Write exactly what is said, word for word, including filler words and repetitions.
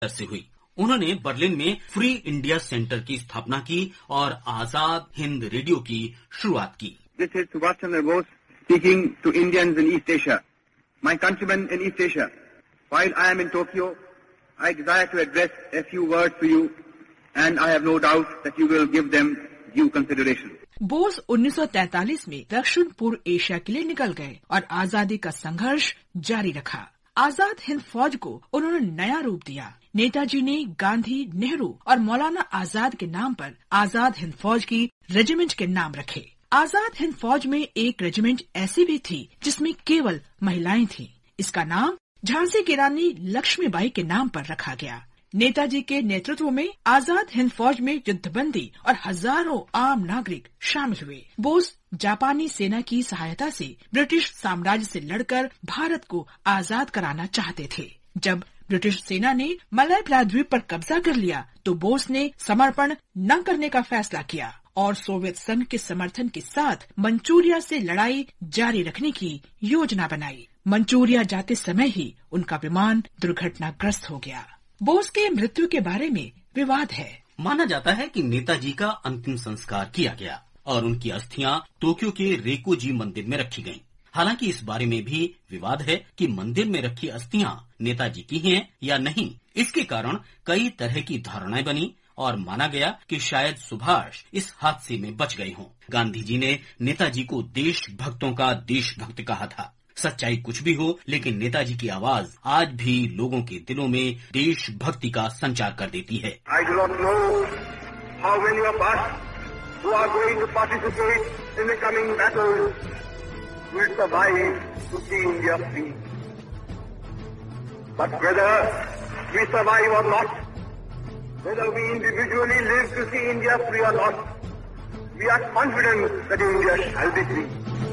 से हुई। उन्होंने बर्लिन में फ्री इंडिया सेंटर की स्थापना की और आजाद हिंद रेडियो की शुरुआत की। This is Subhash Chandra Bose speaking to Indians in East Asia. My countrymen in East Asia, while I am in Tokyo, I desire to address a few words to you, and I have no doubt that you will give them due consideration. Bose उन्नीस सौ तैंतालीस में दक्षिण पूर्व Asia के लिए निकल गए और आजादी का संघर्ष जारी रखा। आजाद हिंद फौज को उन्होंने नया रूप दिया। नेताजी ने गांधी, नेहरू और मौलाना आजाद के नाम पर आजाद हिंद फौज की रेजिमेंट के नाम रखे। आजाद हिंद फौज में एक रेजिमेंट ऐसी भी थी जिसमें केवल महिलाएं थीं। इसका नाम झांसी की रानी लक्ष्मीबाई के नाम पर रखा गया। नेताजी के नेतृत्व में आजाद हिंद फौज में युद्धबंदी और हजारों आम नागरिक शामिल हुए। बोस जापानी सेना की सहायता से ब्रिटिश साम्राज्य से लड़कर भारत को आजाद कराना चाहते थे। जब ब्रिटिश सेना ने मलय प्रायद्वीप पर कब्जा कर लिया तो बोस ने समर्पण न करने का फैसला किया और सोवियत संघ के समर्थन के साथ मंचूरिया से लड़ाई जारी रखने की योजना बनाई। मंचूरिया जाते समय ही उनका विमान दुर्घटनाग्रस्त हो गया। बोस के मृत्यु के बारे में विवाद है। माना जाता है कि नेताजी का अंतिम संस्कार किया गया और उनकी अस्थियां टोक्यो के रेकोजी मंदिर में रखी गईं। हालांकि इस बारे में भी विवाद है कि मंदिर में रखी अस्थियां नेताजी की हैं या नहीं। इसके कारण कई तरह की धारणाएं बनी और माना गया कि शायद सुभाष इस हादसे में बच गए हों। गांधी जी ने नेताजी को देशभक्तों का देशभक्त कहा था। सच्चाई कुछ भी हो, लेकिन नेताजी की आवाज आज भी लोगों के दिलों में देशभक्ति का संचार कर देती है। I do not know how many of us who are going to participate in the coming battle will survive to see India free. But whether we survive or not, whether we individually live to see India free or not, we are confident that India shall be free.